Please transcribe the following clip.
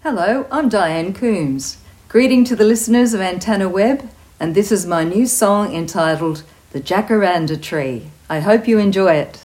Hello, I'm Diane Coombs. Greeting to the listeners of Antenna Web, and this is my new song entitled The Jacaranda Tree. I hope you enjoy it.